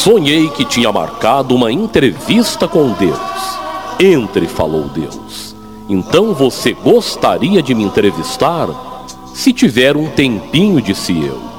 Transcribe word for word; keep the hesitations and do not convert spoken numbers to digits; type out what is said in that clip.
Sonhei que tinha marcado uma entrevista com Deus. Entre, falou Deus. Então você gostaria de me entrevistar? Se tiver um tempinho, disse eu.